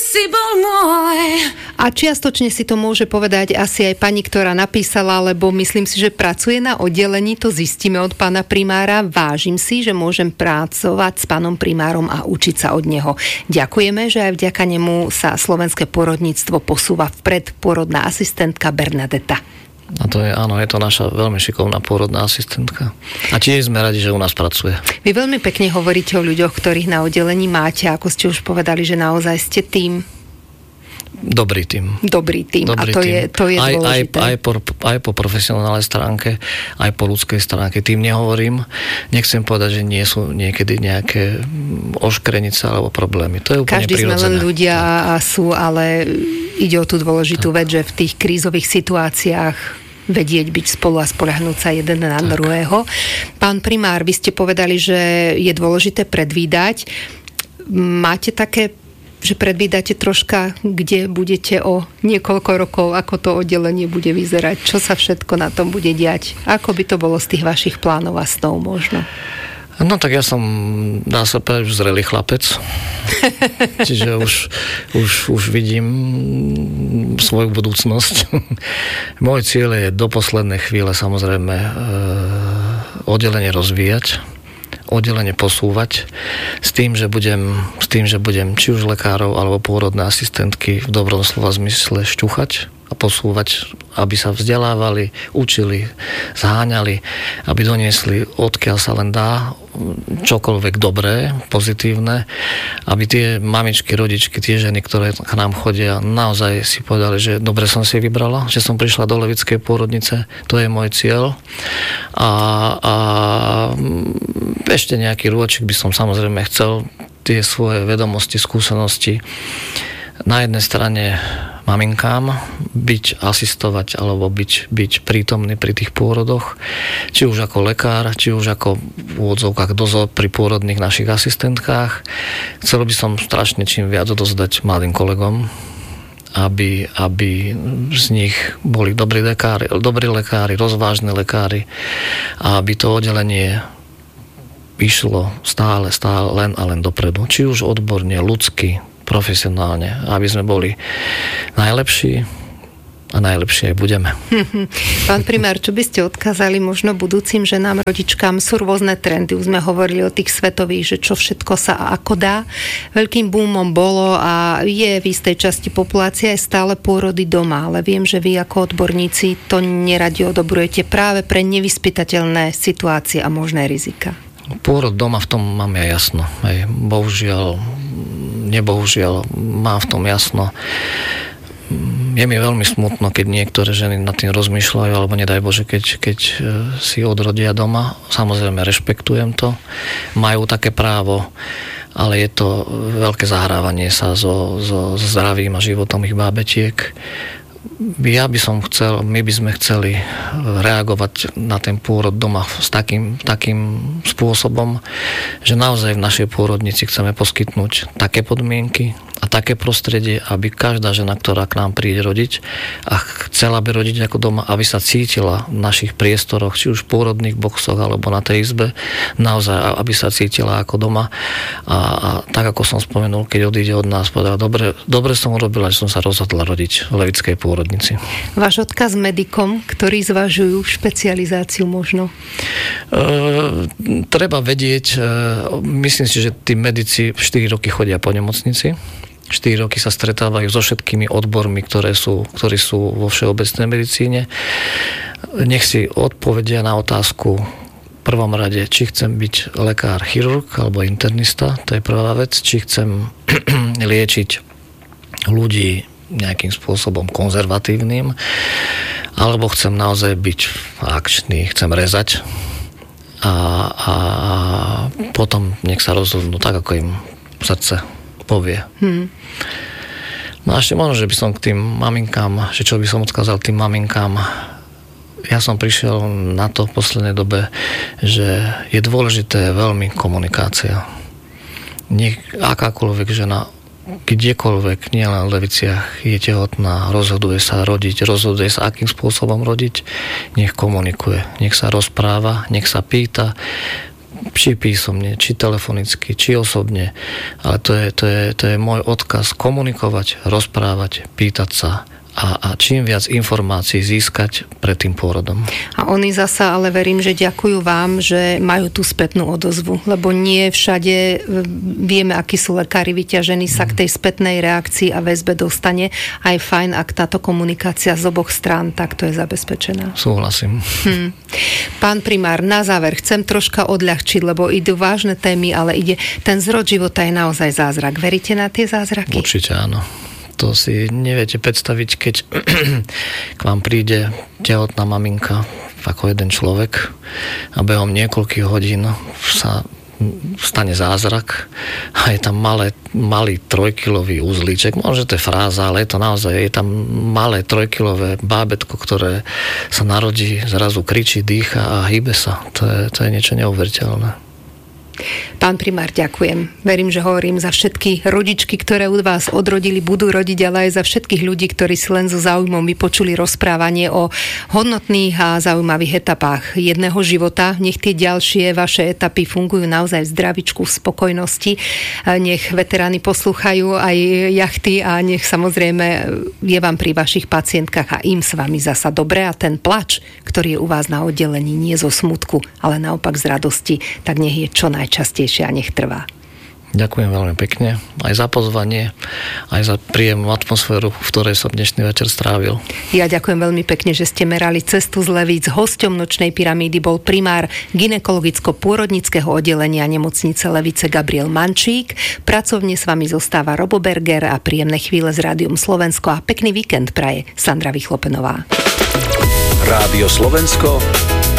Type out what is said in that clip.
si bol môj. A čiastočne si to môže povedať asi aj pani, ktorá napísala, lebo myslím si, že pracuje na oddelení, to zistíme od pána primára. Vážim si, že môžem pracovať s pánom primárom a učiť sa od neho. Ďakujeme, že aj vďaka nemu sa slovenské pôrodníctvo posúva vpred. Pôrodná asistentka Bernadeta. A to je, áno, je to naša veľmi šikovná pôrodná asistentka. A tiež sme radi, že u nás pracuje. Vy veľmi pekne hovoríte o ľuďoch, ktorých na oddelení máte, ako ste už povedali, že naozaj ste tým. Dobrý tým. Dobrý tým. A to je dôležité. Aj po profesionálnej stránke, aj po ľudskej stránke. Tým nehovorím. Nechcem povedať, že nie sú niekedy nejaké oškrenice alebo problémy. To je úplne každý prirodzené. Sme len ľudia a sú, ale ide o tú dôležitú vec, že v tých krízových situáciách vedieť byť spolu a spoľahnúť sa jeden na druhého. Pán primár, vy ste povedali, že je dôležité predvídať. Máte také, že predvídate troška, kde budete o niekoľko rokov, ako to oddelenie bude vyzerať, čo sa všetko na tom bude diať, ako by to bolo z tých vašich plánov a snov možno? No tak ja som, dá sa povedať, už zrelý chlapec. Čiže už vidím svoju budúcnosť. Môj cieľ je do poslednej chvíle samozrejme oddelenie rozvíjať, oddelenie posúvať s tým, že budem či už lekárov alebo pôrodné asistentky v dobrom slova zmysle šťuchať a posúvať, aby sa vzdelávali, učili, zháňali, aby doniesli, odkiaľ sa len dá, čokoľvek dobré, pozitívne, aby tie mamičky, rodičky, tie ženy, ktoré k nám chodia, naozaj si povedali, že dobre som si vybrala, že som prišla do Levickej pôrodnice, to je môj cieľ. A ešte nejaký rôčik by som samozrejme chcel tie svoje vedomosti, skúsenosti na jednej strane maminkám asistovať alebo byť prítomný pri tých pôrodoch, či už ako lekár, či už ako v úvodzovkách dozor pri pôrodných našich asistentkách. Chcel by som strašne čím viac odozdať mladým kolegom, aby z nich boli dobrí lekári, rozvážni lekári a aby to oddelenie išlo stále len a len dopredu. Či už odborne, ľudsky, profesionálne, aby sme boli najlepší a najlepšie aj budeme. Pán primár, čo by ste odkázali možno budúcim ženám, rodičkám? Sú rôzne trendy, už sme hovorili o tých svetových, že čo všetko sa a ako dá. Veľkým boomom bolo a je v istej časti populácie aj stále pôrody doma, ale viem, že vy ako odborníci to neradi odobrujete práve pre nevyspytateľné situácie a možné rizika. Pôrod doma, v tom mám ja jasno. Bohužiaľ, nebohužiaľ, mám v tom jasno. Je mi veľmi smutno, keď niektoré ženy nad tým rozmýšľajú, alebo nedaj Bože, keď si odrodia doma. Samozrejme, rešpektujem to. Majú také právo, ale je to veľké zahrávanie sa so zdravím a životom ich bábetiek. Ja by som chcel, my by sme chceli reagovať na ten pôrod doma s takým spôsobom, že naozaj v našej pôrodnici chceme poskytnúť také podmienky a také prostredie, aby každá žena, ktorá k nám príde rodiť a chcela by rodiť ako doma, aby sa cítila v našich priestoroch, či už v pôrodných boxoch alebo na tej izbe, naozaj, aby sa cítila ako doma. A tak, ako som spomenul, keď odíde od nás, povedala, dobre som urobila, že som sa rozhodla rodiť v Levickej pôrodnici. Váš odkaz medikom, ktorí zvažujú špecializáciu možno? Treba vedieť, myslím si, že tí medici 4 roky chodia po nemocnici, 4 roky sa stretávajú so všetkými odbormi, ktorí sú vo všeobecnej medicíne. Nech si odpovedia na otázku v prvom rade, či chcem byť lekár, chirurg alebo internista, to je prvá vec, či chcem liečiť ľudí nejakým spôsobom konzervatívnym, alebo chcem naozaj byť akčný, chcem rezať a potom nech sa rozhodnú tak, ako im srdce povie. No a ešte možno, že by som k tým maminkám, že čo by som odkázal tým maminkám, ja som prišiel na to v poslednej dobe, že je dôležité veľmi komunikácia. Nech akákoľvek žena kdekoľvek, nielen v Leviciach, je tehotná, rozhoduje sa rodiť, rozhoduje sa, akým spôsobom rodiť, nech komunikuje, nech sa rozpráva, nech sa pýta, či písomne, či telefonicky, či osobne, ale to je môj odkaz komunikovať, rozprávať, pýtať sa a čím viac informácií získať pred tým pôrodom. A oni zasa, ale verím, že ďakujú vám, že majú tú spätnú odozvu, lebo nie všade vieme, akí sú lekári vyťažení, sa k tej spätnej reakcii a väzbe dostane. Aj fajn, ak táto komunikácia z oboch strán takto je zabezpečená. Súhlasím. Pán primár, na záver chcem troška odľahčiť, lebo idú vážne témy, ale ten zrod života je naozaj zázrak. Veríte na tie zázraky? Určite áno. To si neviete predstaviť, keď k vám príde tehotná maminka ako jeden človek a behom niekoľkých hodín sa stane zázrak a je tam malý 3-kilový uzlíček. Možno, že to je fráza, ale je to naozaj, je tam malé 3-kilové bábätko, ktoré sa narodí, zrazu kričí, dýcha a hýbe sa. To je niečo neuveriteľné. Pán primár, ďakujem. Verím, že hovorím za všetky rodičky, ktoré u vás odrodili, budú rodiť, ale aj za všetkých ľudí, ktorí si len so záujmom vypočuli rozprávanie o hodnotných a zaujímavých etapách jedného života. Nech tie ďalšie vaše etapy fungujú naozaj v zdravičku, v spokojnosti. Nech veteráni poslúchajú aj jachty a nech samozrejme je vám pri vašich pacientkách a im s vami zasa dobre a ten plač, ktorý je u vás na oddelení, nie zo smutku, ale naopak z radosti, tak nech je čo najčastejšie a nech trvá. Ďakujem veľmi pekne aj za pozvanie, aj za príjemnú atmosféru, v ktorej som dnešný večer strávil. Ja ďakujem veľmi pekne, že ste merali cestu z Levíc. Hosťom Nočnej pyramídy bol primár gynekologicko-pôrodnického oddelenia nemocnice Levice Gabriel Mančík. Pracovne s vami zostáva Robo Berger a príjemné chvíle s Rádiom Slovensko a pekný víkend praje Sandra Vychlopenová. Rádio Slovensko,